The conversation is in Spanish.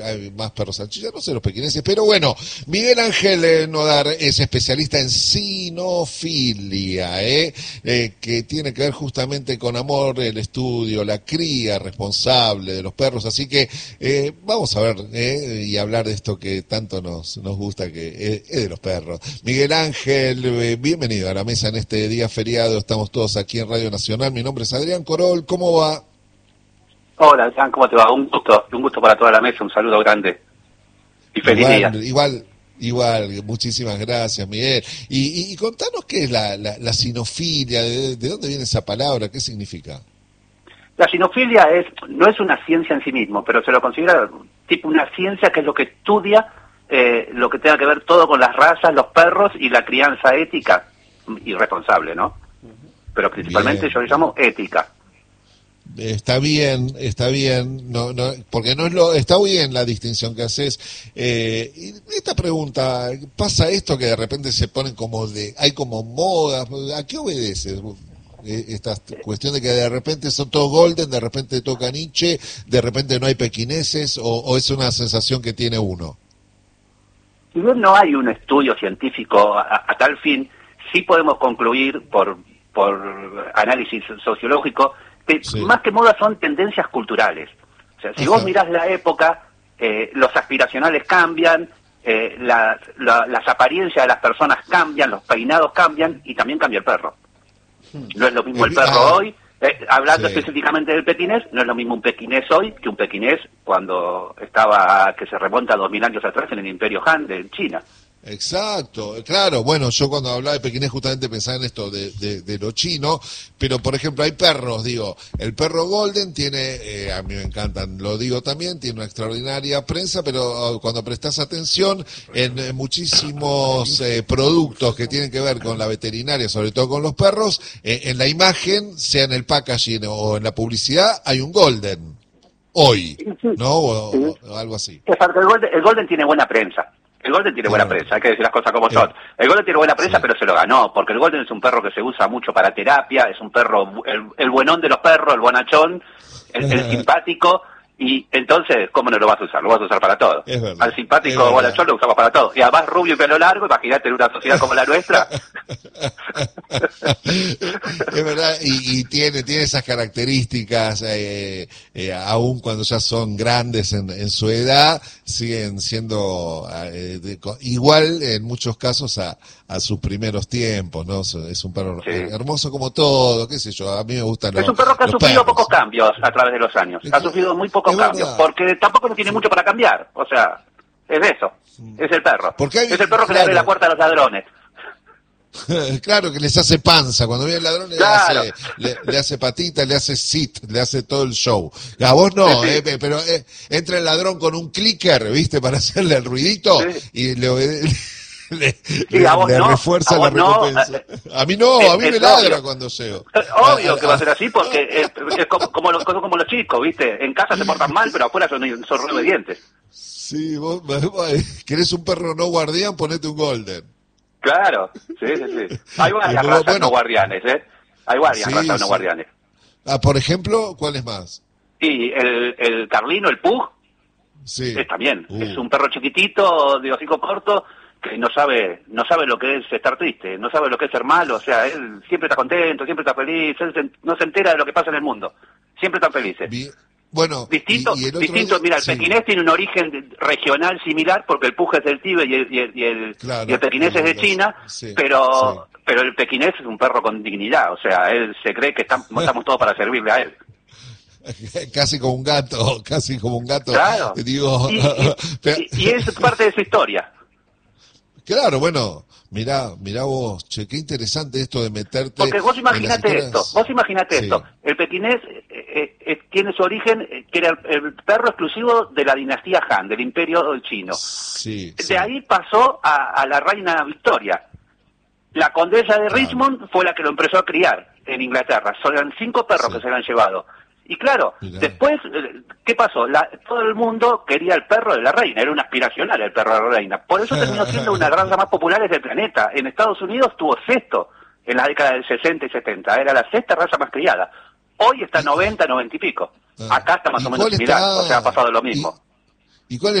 hay más perros salchichas, no sé los pequineses, pero bueno, Miguel Ángel Nodar es especialista en cinofilia, que tiene que ver justamente con amor, el estudio, la cría responsable de los perros, así que vamos a ver y hablar de esto que tanto nos gusta, que es de los perros. Miguel Ángel, bienvenido a la mesa en este día feriado, estamos todos aquí en Radio Nacional, mi nombre es Adrián Corol, ¿cómo va? Hola, Jean, ¿cómo te va? Un gusto para toda la mesa, un saludo grande y feliz día. Igual, muchísimas gracias, Miguel. Y contanos qué es la cinofilia, de dónde viene esa palabra, qué significa. La cinofilia no es una ciencia en sí mismo, pero se lo considera tipo una ciencia que es lo que estudia lo que tenga que ver todo con las razas, los perros y la crianza ética y responsable, ¿no? Pero principalmente Bien. Yo le llamo ética. Está bien, no, porque no es está bien la distinción que haces. Y esta pregunta, ¿pasa esto que de repente se ponen hay como modas? ¿A qué obedece esta cuestión de que de repente son todos golden, de repente toca Nietzsche, de repente no hay pequineses, o es una sensación que tiene uno? Si bien no hay un estudio científico a tal fin, sí podemos concluir por análisis sociológico que Sí. más que moda son tendencias culturales. O sea, si vos mirás la época, los aspiracionales cambian, las apariencias de las personas cambian, los peinados cambian y también cambia el perro. No es lo mismo el perro hoy, hablando específicamente del pequinés, no es lo mismo un pequinés hoy que un pequinés cuando que se remonta a 2000 años atrás en el Imperio Han de China. Exacto, claro, bueno, yo cuando hablaba de pequinés justamente pensaba en esto de lo chino, pero por ejemplo hay perros, el perro golden tiene, a mí me encantan, lo digo también, tiene una extraordinaria prensa, pero cuando prestas atención en muchísimos productos que tienen que ver con la veterinaria, sobre todo con los perros, en la imagen, sea en el packaging o en la publicidad, hay un golden, hoy, ¿no? O algo así. Exacto, el golden tiene buena prensa. El Golden tiene buena prensa, hay que decir las cosas como son. El Golden tiene buena prensa, pero se lo ganó, porque el Golden es un perro que se usa mucho para terapia, es un perro, el buenón de los perros, el bonachón, el simpático, y entonces, ¿cómo no lo vas a usar? Lo vas a usar para todo. Al simpático bonachón lo usamos para todo. Y además rubio y pelo largo, imagínate en una sociedad como la nuestra. Es verdad, y tiene esas características, aun cuando ya son grandes en su edad, siguen siendo igual en muchos casos a sus primeros tiempos, ¿no? Es un perro hermoso como todo, qué sé yo, a mí me gustan los. Es un perro que ha sufrido pocos cambios a través de los años, ha sufrido muy pocos cambios, porque tampoco no tiene mucho para cambiar, o sea, es eso, es el perro, es el perro que le abre la puerta a los ladrones. Claro, que les hace panza, cuando viene el ladrón le hace patita, le hace sit, le hace todo el show. A vos no, pero entra el ladrón con un clicker, ¿viste? Para hacerle el ruidito y le refuerza la recompensa. A mí no, a mí me ladra cuando llego. Obvio que va a ser así, porque es como los chicos, ¿viste? En casa se portan mal, pero afuera son re obedientes. Sí, vos querés un perro no guardián, ponete un golden. Claro, sí. Hay varias razas no guardianes, Hay varias razas no guardianes. Por ejemplo, ¿cuáles más? Sí, el Carlino, el Pug, también. Es un perro chiquitito, de hocico corto, que no sabe lo que es estar triste, no sabe lo que es ser malo, o sea, él siempre está contento, siempre está feliz, él no se entera de lo que pasa en el mundo, siempre están felices. Bueno, distinto, mira, el pequinés tiene un origen regional similar, porque el Pug es del Tíbet y el pequinés es de China, pero el pequinés es un perro con dignidad, o sea, él se cree que estamos todos para servirle a él. Casi como un gato. Claro, digo, y es parte de su historia. Claro, bueno, mirá vos, che, qué interesante esto de meterte. Porque vos imaginate esto, el pequinés tiene su origen, que era el perro exclusivo de la dinastía Han, del imperio chino. De ahí pasó a la reina Victoria. La condesa de Richmond fue la que lo empezó a criar en Inglaterra. Son 5 perros que se lo han llevado. Y claro, después, ¿qué pasó? Todo el mundo quería el perro de la reina, era un aspiracional el perro de la reina. Por eso terminó siendo una de las razas más populares del planeta. En Estados Unidos tuvo 6º en la década del 60 y 70. Era la 6ª raza más criada. Hoy está 90 y pico. Acá está más o menos similar, o sea, ha pasado lo mismo. ¿Y cuál